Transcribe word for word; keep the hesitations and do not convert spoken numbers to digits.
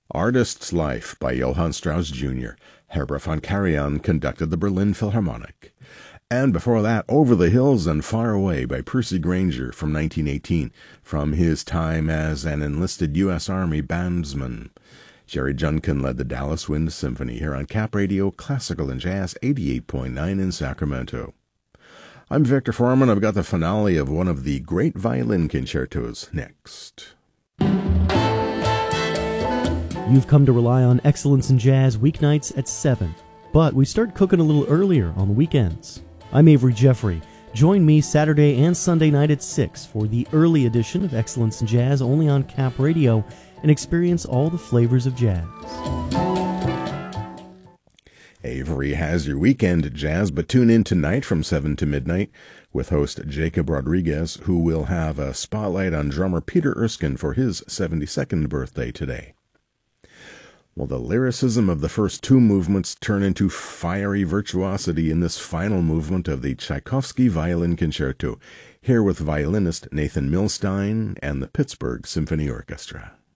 Artist's Life by Johann Strauss Junior Herbert von Karajan conducted the Berlin Philharmonic. And before that, Over the Hills and Far Away by Percy Grainger from nineteen eighteen, from his time as an enlisted U S Army bandsman. Jerry Junkin led the Dallas Wind Symphony here on Cap Radio, Classical and Jazz eighty-eight point nine in Sacramento. I'm Victor Foreman. I've got the finale of one of the great violin concertos next. You've come to rely on Excellence in Jazz weeknights at seven, but we start cooking a little earlier on the weekends. I'm Avery Jeffrey. Join me Saturday and Sunday night at six for the early edition of Excellence in Jazz only on Cap Radio and experience all the flavors of jazz. Avery has your weekend jazz, but tune in tonight from seven to midnight with host Jacob Rodriguez, who will have a spotlight on drummer Peter Erskine for his seventy-second birthday today. Well, the lyricism of the first two movements turn into fiery virtuosity in this final movement of the Tchaikovsky Violin Concerto, here with violinist Nathan Milstein and the Pittsburgh Symphony Orchestra.